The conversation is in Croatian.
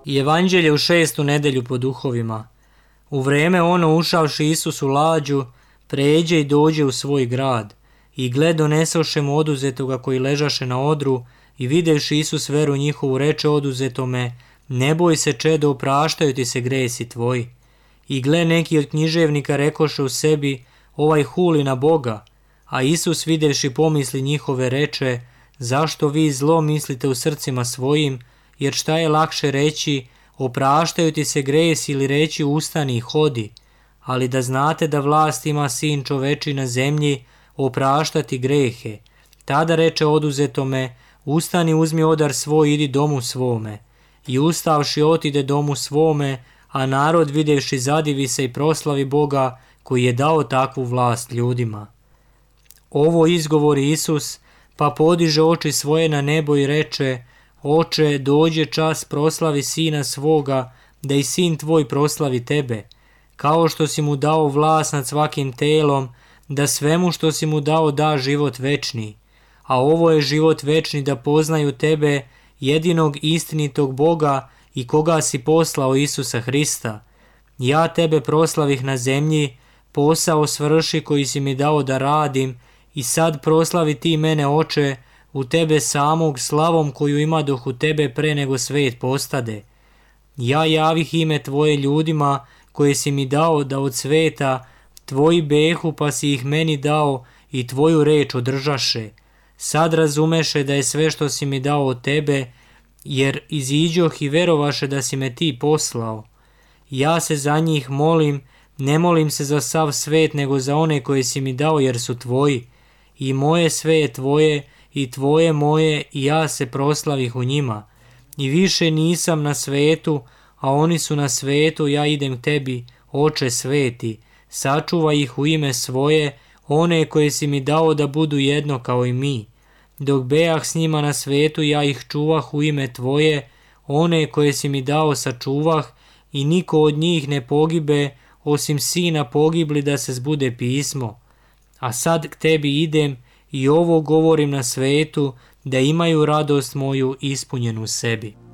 I Evanđelje u 6. nedelju po duhovima. U vreme ono ušavši Isus u lađu, pređe i dođe u svoj grad. I gle, donesoše mu oduzetoga koji ležaše na odru, i videvši Isus veru njihovu, reče oduzetome: ne boj se, čedo, opraštaju ti se gresi tvoji. I gle, neki od književnika rekoše u sebi: ovaj huli na Boga. A Isus, videvši pomisli njihove, reče: zašto vi zlo mislite u srcima svojim? Jer šta je lakše reći: opraštaju ti se gresi, ili reći: ustani i hodi? Ali da znate da vlast ima Sin čoveči na zemlji opraštati grehe. Tada reče oduzetome: ustani, uzmi odar svoj, idi domu svome. I ustavši otide domu svome, a narod videvši zadivi se i proslavi Boga koji je dao takvu vlast ljudima. Ovo izgovori Isus, pa podiže oči svoje na nebo i reče: Oče, dođe čas, proslavi Sina svoga, da i Sin tvoj proslavi tebe, kao što si mu dao vlast nad svakim telom, da svemu što si mu dao da život večni. A ovo je život večni, da poznaju tebe, jedinog istinitog Boga, i koga si poslao, Isusa Hrista. Ja tebe proslavih na zemlji, posao svrši koji si mi dao da radim, i sad proslavi ti mene, Oče, u tebe samog, slavom koju imadoh u tebe pre nego svet postade. Ja javih ime tvoje ljudima koje si mi dao da od sveta tvoji behu, pa si ih meni dao i tvoju reč održaše. Sad razumeše da je sve što si mi dao od tebe, jer iziđoh i verovaše da si me ti poslao. Ja se za njih molim, ne molim se za sav svet, nego za one koje si mi dao, jer su tvoji. I moje sve je tvoje, i tvoje moje, i ja se proslavih u njima. I više nisam na svetu, a oni su na svetu, ja idem tebi, Oče sveti. Sačuvaj ih u ime svoje, one koje si mi dao da budu jedno kao i mi. Dok bejah s njima na svetu, ja ih čuvah u ime tvoje, one koje si mi dao sačuvah, i niko od njih ne pogibe, osim sina pogibli, da se zbude pismo. A sad k tebi idem i ovo govorim na svetu, da imaju radost moju ispunjenu sebi.